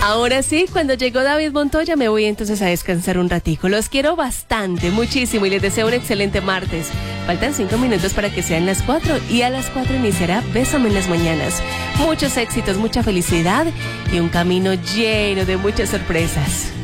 Ahora sí, cuando llegó David Montoya me voy entonces a descansar un ratico. Los quiero bastante, muchísimo y les deseo un excelente martes. Faltan 5 minutos para que sean las 4 y a las 4 iniciará Bésame en las mañanas. Muchos éxitos, mucha felicidad y un camino lleno de muchas sorpresas.